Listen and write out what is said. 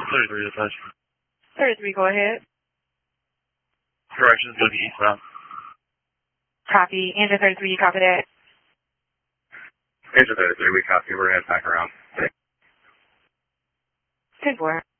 33 dispatch. 33, go ahead. Directions looking eastbound. Copy. Engine 33, you copy that? Engine 33, we copy. We're heading back around. 10-4.